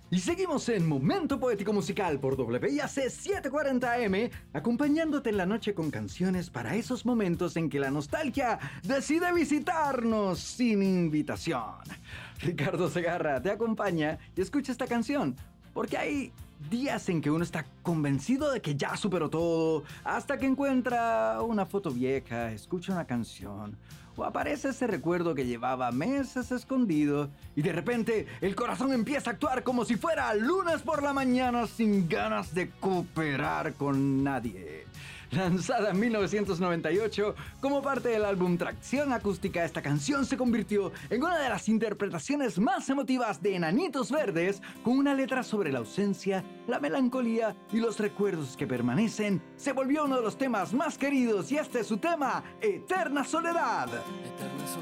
Y seguimos en Momento Poético Musical por WIAC 740M, acompañándote en la noche con canciones para esos momentos en que la nostalgia decide visitarnos sin invitación. Ricardo Segarra te acompaña y escucha esta canción, porque hay días en que uno está convencido de que ya superó todo, hasta que encuentra una foto vieja, escucha una canción, o aparece ese recuerdo que llevaba meses escondido, y de repente el corazón empieza a actuar como si fuera lunes por la mañana sin ganas de cooperar con nadie. Lanzada en 1998 como parte del álbum Tracción Acústica, esta canción se convirtió en una de las interpretaciones más emotivas de Enanitos Verdes, con una letra sobre la ausencia, la melancolía y los recuerdos que permanecen. Se volvió uno de los temas más queridos y este es su tema, Eterna Soledad.